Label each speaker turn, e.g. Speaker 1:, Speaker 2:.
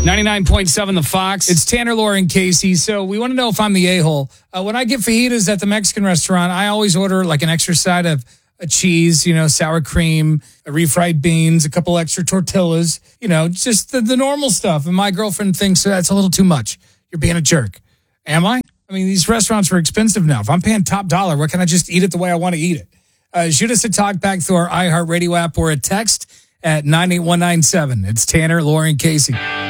Speaker 1: 99.7 The Fox. It's Tanner, Laura, and Casey. So we want to know if I'm the a-hole. When I get fajitas at the Mexican restaurant, I always order like an extra side of a cheese, sour cream, refried beans, a couple extra tortillas, just the normal stuff. And my girlfriend thinks that's a little too much. You're being a jerk. Am I? I mean, these restaurants are expensive now. If I'm paying top dollar, why can't I just eat it the way I want to eat it? Shoot us a talk back through our iHeartRadio app or a text at 98197. It's Tanner, Laura, and Casey.